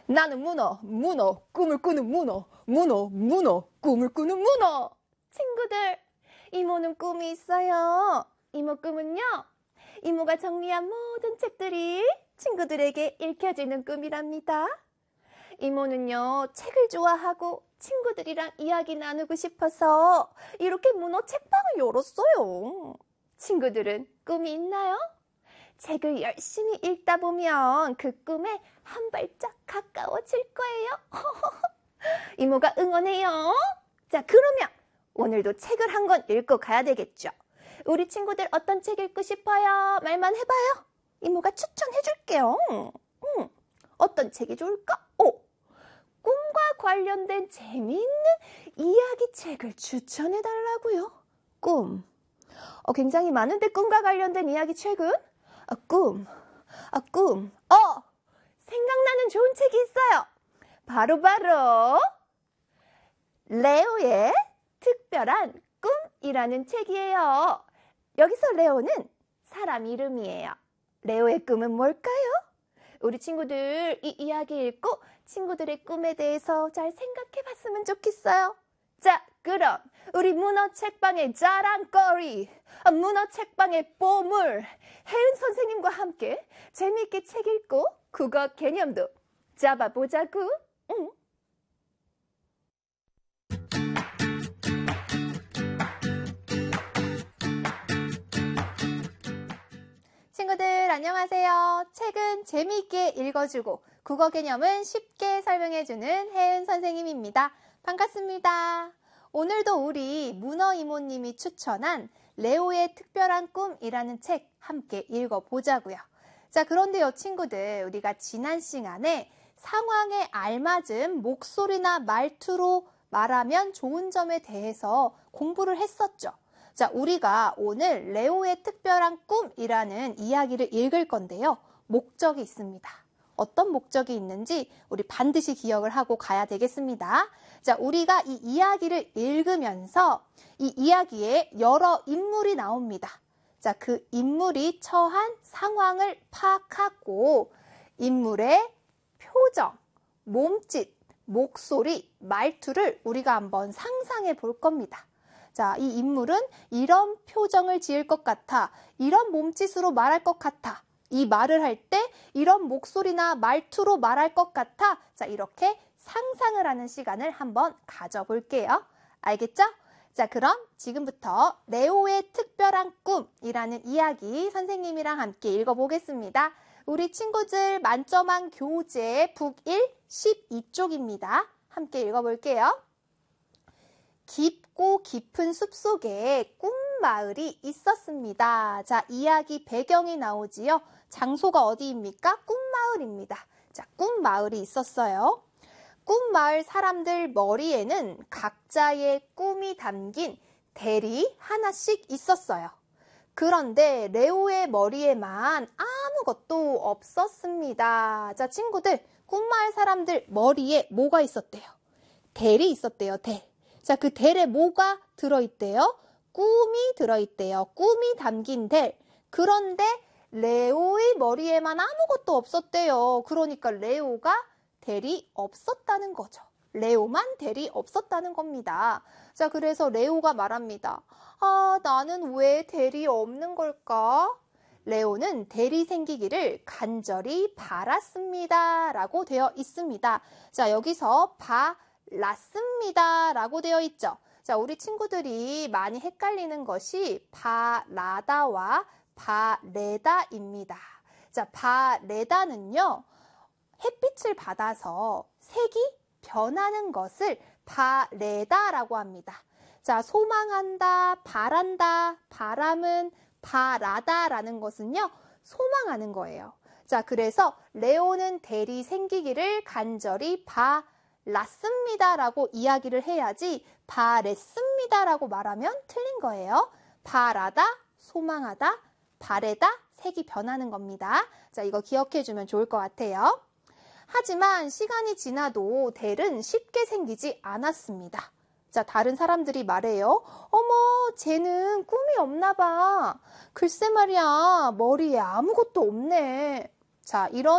나는 문어, 꿈을 꾸는 문어, 꿈을 꾸는 문어. 친구들, 이모는 꿈이 있어요. 이모 꿈은요, 이모가 정리한 모든 책들이 친구들에게 읽혀지는 꿈이랍니다. 이모는요, 책을 좋아하고 친구들이랑 이야기 나누고 싶어서 이렇게 문어 책방을 열었어요. 친구들은 꿈이 있나요? 책을 열심히 읽다 보면 그 꿈에 한 발짝 가까워질 거예요. 이모가 응원해요. 자, 그러면 오늘도 책을 한 권 읽고 가야 되겠죠. 우리 친구들 어떤 책 읽고 싶어요? 말만 해봐요. 이모가 추천해줄게요. 어떤 책이 좋을까? 꿈과 관련된 재미있는 이야기 책을 추천해달라고요. 꿈. 굉장히 많은데 꿈과 관련된 이야기 책은? 꿈. 생각나는 좋은 책이 있어요. 바로 레오의 특별한 꿈이라는 책이에요. 여기서 레오는 사람 이름이에요. 레오의 꿈은 뭘까요? 우리 친구들 이 이야기 읽고 친구들의 꿈에 대해서 잘 생각해 봤으면 좋겠어요. 자, 그럼 우리 문어 책방의 자랑거리, 문어 책방의 보물, 혜은 선생님과 함께 재미있게 책 읽고 국어 개념도 잡아보자구. 친구들 안녕하세요. 책은 재미있게 읽어주고 국어 개념은 쉽게 설명해주는 혜은 선생님입니다. 반갑습니다. 오늘도 우리 문어 이모님이 추천한 레오의 특별한 꿈이라는 책 함께 읽어보자고요. 자, 그런데요 친구들, 우리가 지난 시간에 상황에 알맞은 목소리나 말투로 말하면 좋은 점에 대해서 공부를 했었죠. 자, 우리가 오늘 레오의 특별한 꿈이라는 이야기를 읽을 건데요. 목적이 있습니다. 어떤 목적이 있는지 우리 반드시 기억을 하고 가야 되겠습니다. 자, 우리가 이 이야기를 읽으면서 이 이야기에 여러 인물이 나옵니다. 자, 그 인물이 처한 상황을 파악하고 인물의 표정, 몸짓, 목소리, 말투를 우리가 한번 상상해 볼 겁니다. 자, 이 인물은 이런 표정을 지을 것 같아, 이런 몸짓으로 말할 것 같아, 이 말을 할 때 이런 목소리나 말투로 말할 것 같아. 자, 이렇게 상상을 하는 시간을 한번 가져볼게요. 알겠죠? 자, 그럼 지금부터 레오의 특별한 꿈이라는 이야기 선생님이랑 함께 읽어보겠습니다. 우리 친구들 만점한 교재 북1 12쪽입니다. 함께 읽어볼게요. 깊고 깊은 숲속에 꿈마을이 있었습니다. 자, 이야기 배경이 나오지요. 장소가 어디입니까? 꿈마을입니다. 자, 꿈마을이 있었어요. 꿈마을 사람들 머리에는 각자의 꿈이 담긴 델이 하나씩 있었어요. 그런데 레오의 머리에만 아무것도 없었습니다. 자, 친구들, 꿈마을 사람들 머리에 뭐가 있었대요? 델이 있었대요, 델. 자, 그 델에 뭐가 들어있대요? 꿈이 들어있대요. 꿈이 담긴 델. 그런데 레오의 머리에만 아무것도 없었대요. 그러니까 레오가 델이 없었다는 거죠. 레오만 델이 없었다는 겁니다. 자, 그래서 레오가 말합니다. 나는 왜 델이 없는 걸까? 레오는 델이 생기기를 간절히 바랐습니다. 라고 되어 있습니다. 자, 여기서 바랐습니다. 라고 되어 있죠. 자, 우리 친구들이 많이 헷갈리는 것이 바라다와 바레다입니다. 자, 바레다는요, 햇빛을 받아서 색이 변하는 것을 바레다라고 합니다. 자, 소망한다, 바란다, 바람은 바라다라는 것은요, 소망하는 거예요. 자, 그래서 레오는 델이 생기기를 간절히 바랐습니다라고 이야기를 해야지 바랬습니다라고 말하면 틀린 거예요. 바라다, 소망하다, 바래다, 색이 변하는 겁니다. 자, 이거 기억해주면 좋을 것 같아요. 하지만 시간이 지나도 델은 쉽게 생기지 않았습니다. 자, 다른 사람들이 말해요. 어머, 쟤는 꿈이 없나 봐. 글쎄 말이야, 머리에 아무것도 없네. 자, 이런